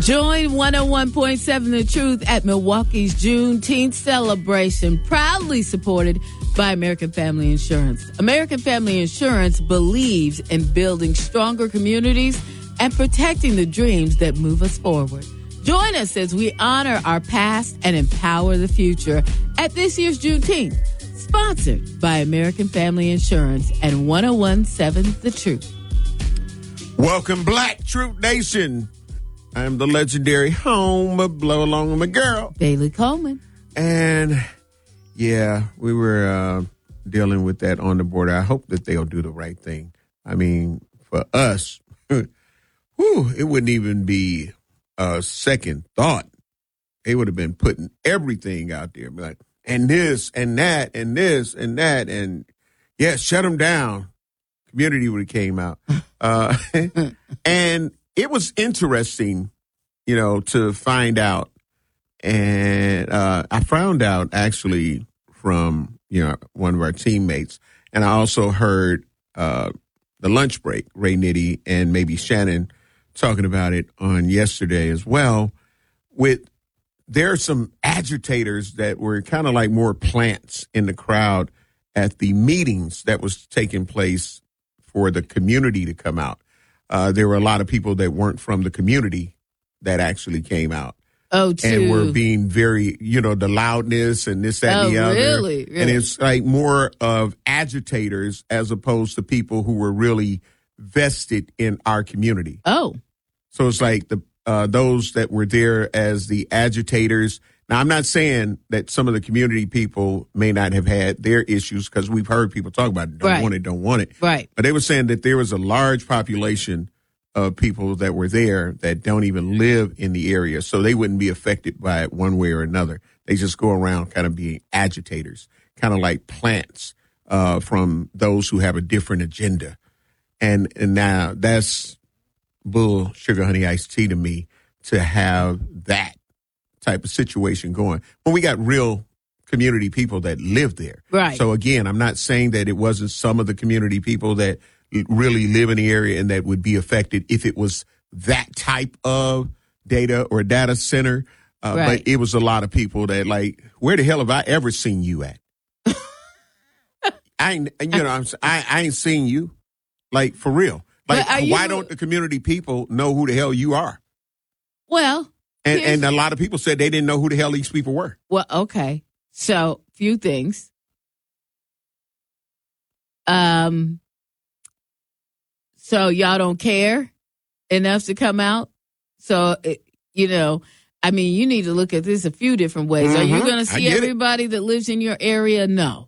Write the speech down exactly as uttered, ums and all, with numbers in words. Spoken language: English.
Join one oh one point seven The Truth at Milwaukee's Juneteenth celebration, proudly supported by American Family Insurance. American Family Insurance believes in building stronger communities and protecting the dreams that move us forward. Join us as we honor our past and empower the future at this year's Juneteenth, sponsored by American Family Insurance and one oh one point seven The Truth. Welcome, Black Truth Nation. I'm the legendary home of Blow Along with my girl, Bailey Coleman. And yeah, we were uh, dealing with that on the border. I hope that they'll do the right thing. I mean, for us, whew, it wouldn't even be a second thought. They would have been putting everything out there, be like, and this and that and this and that, and yeah, shut them down. Community would have came out, uh, and it was interesting, you know, to find out. And uh, I found out actually from, you know, one of our teammates. And I also heard uh, the lunch break, Ray Nitty and maybe Shannon talking about it on yesterday as well. With there are some agitators that were kind of like more plants in the crowd at the meetings that was taking place for the community to come out. Uh, there were a lot of people that weren't from the community that actually came out. Oh, too. And were being very, you know, the loudness and this, that, oh, and the other. Really? really? And it's like more of agitators as opposed to people who were really vested in our community. Oh. So it's like the uh, those that were there as the agitators. Now, I'm not saying that some of the community people may not have had their issues because we've heard people talk about it, don't right. want it, don't want it. Right. But they were saying that there was a large population of people that were there that don't even live in the area, so they wouldn't be affected by it one way or another. They just go around kind of being agitators, kind of like plants uh, from those who have a different agenda. And, and now that's bull sugar honey iced tea to me to have that type of situation going when we got real community people that live there. Right. So again, I'm not saying that it wasn't some of the community people that really live in the area and that would be affected if it was that type of data or data center. Uh, right. But it was a lot of people that like, where the hell have I ever seen you at? I ain't, you know, I'm, I, I ain't seen you. Like, for real. Like, you, why don't the community people know who the hell you are? Well, and, and a lot of people said they didn't know who the hell these people were. Well, okay. So, few things. Um, so y'all don't care enough to come out. So, it, you know, I mean, you need to look at this a few different ways. Mm-hmm. Are you going to see everybody it. that lives in your area? No.